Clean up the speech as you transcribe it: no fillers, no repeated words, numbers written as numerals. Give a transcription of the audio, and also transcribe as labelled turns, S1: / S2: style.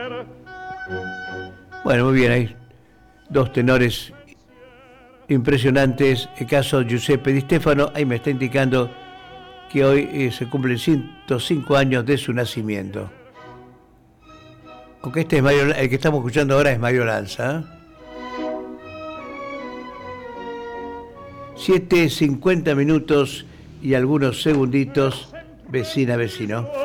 S1: Bueno, muy bien, hay dos tenores impresionantes. El caso Giuseppe Di Stefano, ahí me está indicando que hoy se cumplen 105 años de su nacimiento. Aunque este es Mario, el que estamos escuchando ahora es Mario Lanza, ¿eh? 7:50 y algunos segunditos, vecina, vecino.